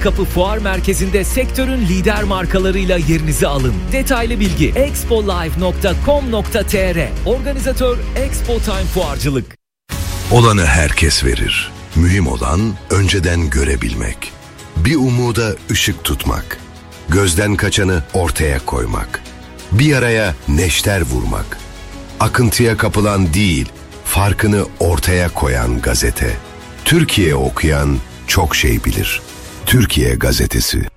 Topkapı Fuar Merkezi'nde sektörün lider markalarıyla yerinizi alın. Detaylı bilgi expolive.com.tr. Organizatör Expo Time Fuarcılık. Olanı herkes verir. Mühim olan önceden görebilmek. Bir umuda ışık tutmak. Gözden kaçanı ortaya koymak. Bir yaraya neşter vurmak. Akıntıya kapılan değil, farkını ortaya koyan gazete. Türkiye okuyan çok şey bilir. Türkiye Gazetesi.